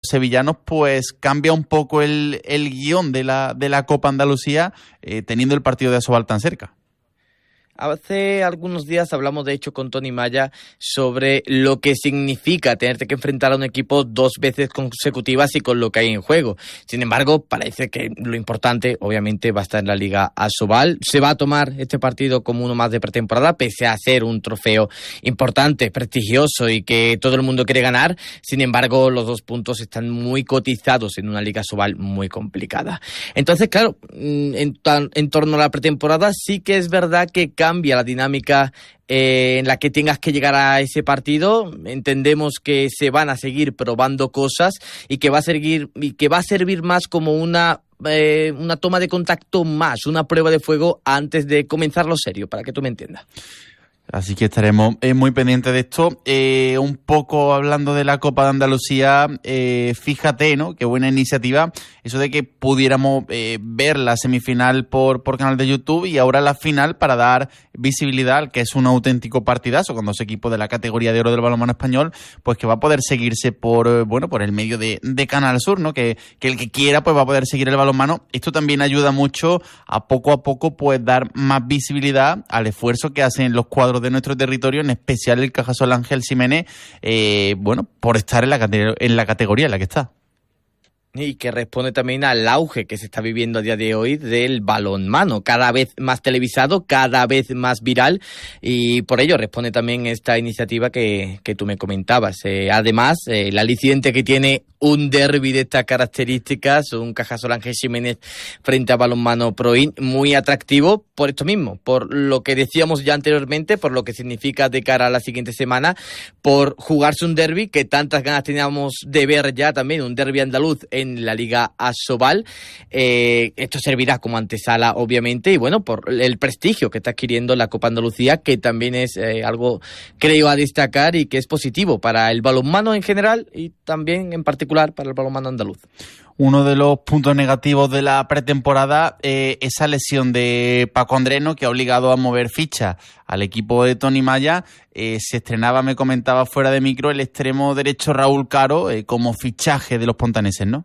sevillanos, pues cambia un poco el guión de la Copa Andalucía, teniendo el partido de Asobal tan cerca. Hace algunos días hablamos, de hecho, con Tony Maya sobre lo que significa tenerte que enfrentar a un equipo 2 veces consecutivas y con lo que hay en juego. Sin embargo, parece que lo importante, obviamente, va a estar en la Liga Asobal. Se va a tomar este partido como uno más de pretemporada, pese a ser un trofeo importante, prestigioso y que todo el mundo quiere ganar. Sin embargo, los 2 puntos están muy cotizados en una Liga Asobal muy complicada. Entonces, claro, en torno a la pretemporada, sí que es verdad que cambia la dinámica en la que tengas que llegar a ese partido. Entendemos que se van a seguir probando cosas y que va a servir más como una toma de contacto más, una prueba de fuego antes de comenzar lo serio, para que tú me entiendas. Así que estaremos muy pendientes de esto. Un poco hablando de la Copa de Andalucía, fíjate, ¿no? Qué buena iniciativa. Eso de que pudiéramos ver la semifinal por canal de YouTube y ahora la final para dar visibilidad al que es un auténtico partidazo con 2 equipos de la categoría de oro del balonmano español, pues que va a poder seguirse por el medio de Canal Sur, ¿no? Que el que quiera pues va a poder seguir el balonmano. Esto también ayuda mucho a poco pues dar más visibilidad al esfuerzo que hacen los cuadros de nuestro territorio, en especial el Cajasol Ángel Ximénez, por estar en la categoría en la que está. Y que responde también al auge que se está viviendo a día de hoy del balonmano, cada vez más televisado, cada vez más viral, y por ello responde también esta iniciativa que tú me comentabas. Además, el aliciente que tiene un derbi de estas características, un Cajasol Ángel Ximénez frente a Balonmano Proin, muy atractivo por esto mismo, por lo que decíamos ya anteriormente, por lo que significa de cara a la siguiente semana, por jugarse un derbi que tantas ganas teníamos de ver ya también, un derbi andaluz en la Liga Asobal. Esto servirá como antesala, obviamente, y bueno, por el prestigio que está adquiriendo la Copa Andalucía, que también es algo, creo, a destacar y que es positivo para el balonmano en general y también en particular para el balonmano andaluz. Uno de los puntos negativos de la pretemporada, esa lesión de Paco Andreno, que ha obligado a mover ficha al equipo de Tony Maya. Se estrenaba, me comentaba fuera de micro, el extremo derecho Raúl Caro como fichaje de los pontaneses, ¿no?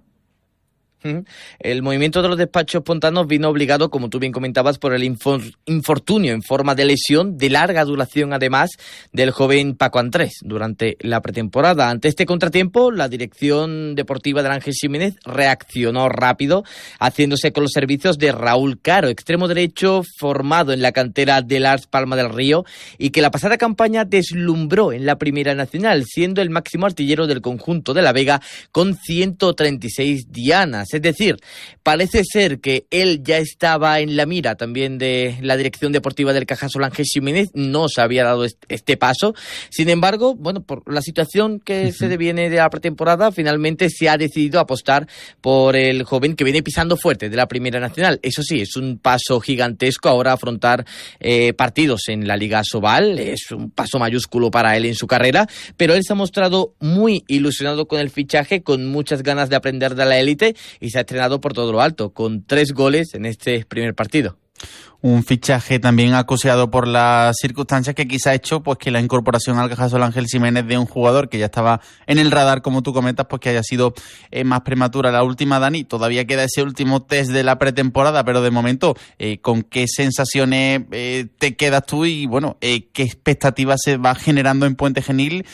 El movimiento de los despachos pontanos vino obligado, como tú bien comentabas, por el infortunio en forma de lesión de larga duración, además, del joven Paco Andrés durante la pretemporada. Ante este contratiempo, la dirección deportiva del Ángel Ximénez reaccionó rápido, haciéndose con los servicios de Raúl Caro, extremo derecho formado en la cantera del Ars Palma del Río y que la pasada campaña deslumbró en la Primera Nacional, siendo el máximo artillero del conjunto de La Vega con 136 dianas. Es decir, parece ser que él ya estaba en la mira también de la dirección deportiva del Cajasol Ángel Ximénez, no se había dado este paso. Sin embargo, bueno, por la situación que se deviene de la pretemporada, finalmente se ha decidido apostar por el joven que viene pisando fuerte de la Primera Nacional. Eso sí, es un paso gigantesco ahora afrontar partidos en la Liga Asobal, es un paso mayúsculo para él en su carrera, pero él se ha mostrado muy ilusionado con el fichaje, con muchas ganas de aprender de la élite, y se ha estrenado por todo lo alto, con 3 goles en este primer partido. Un fichaje también acoseado por las circunstancias que quizá ha hecho pues que la incorporación al Cajasol Ángel Ximénez de un jugador que ya estaba en el radar, como tú comentas, pues que haya sido más prematura la última, Dani. Todavía queda ese último test de la pretemporada, pero de momento, ¿con qué sensaciones te quedas tú y bueno, qué expectativas se va generando en Puente Genil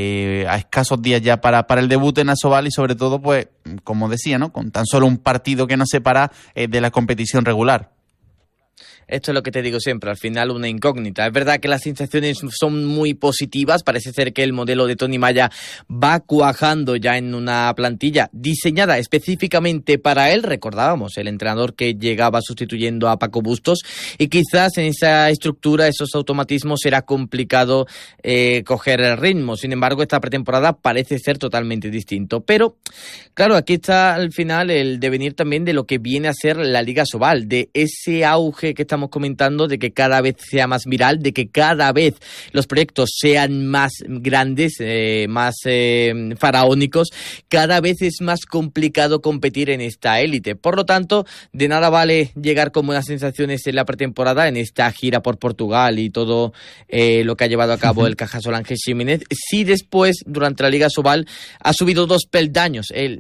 a escasos días ya para el debut en Asobal y sobre todo, pues, como decía, ¿no? Con tan solo un partido que nos separa de la competición regular? Esto es lo que te digo siempre, al final una incógnita. Es verdad que las sensaciones son muy positivas, parece ser que el modelo de Tony Maya va cuajando ya en una plantilla diseñada específicamente para él. Recordábamos, el entrenador que llegaba sustituyendo a Paco Bustos, y quizás en esa estructura, esos automatismos, será complicado coger el ritmo. Sin embargo, esta pretemporada parece ser totalmente distinto. Pero, claro, aquí está al final el devenir también de lo que viene a ser la Liga Asobal, de ese auge que estamos comentando, de que cada vez sea más viral, de que cada vez los proyectos sean más grandes, más faraónicos. Cada vez es más complicado competir en esta élite. Por lo tanto, de nada vale llegar con buenas sensaciones en la pretemporada, en esta gira por Portugal y todo lo que ha llevado a cabo el Cajasol Ángel Ximénez, si después, durante la Liga Asobal, ha subido 2 peldaños él